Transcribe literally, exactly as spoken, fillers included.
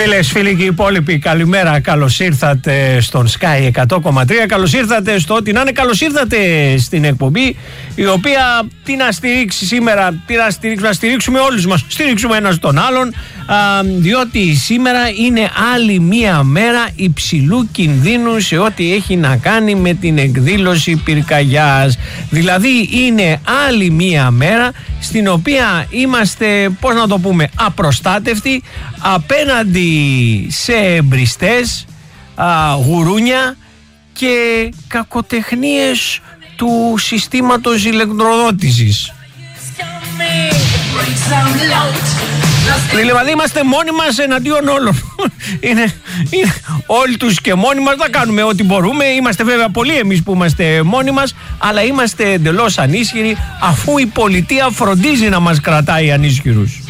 Φίλες, φίλοι και οι υπόλοιποι, καλημέρα. Καλώς ήρθατε στον Sky εκατό κόμμα τρία. Καλώς ήρθατε στο ό,τι να είναι. Καλώς ήρθατε στην εκπομπή, η οποία τι να στηρίξει σήμερα, τι να στηρίξουμε, να στηρίξουμε όλους μας, στηρίξουμε ένας τον άλλον, α, διότι σήμερα είναι άλλη μία μέρα υψηλού κινδύνου σε ό,τι έχει να κάνει με την εκδήλωση πυρκαγιάς. Δηλαδή είναι άλλη μία μέρα στην οποία είμαστε, πώς να το πούμε, απροστάτευτοι απέναντι σε εμπριστές, α, γουρούνια και κακοτεχνίες του συστήματος ηλεκτροδότησης. Δηλαδή είμαστε μόνοι μας εναντίον όλων. είναι, είναι όλοι τους και μόνοι μας, θα κάνουμε ό,τι μπορούμε. Είμαστε βέβαια πολλοί εμείς που είμαστε μόνοι μας, αλλά είμαστε εντελώς ανίσχυροι, αφού η πολιτεία φροντίζει να μας κρατάει ανίσχυρους.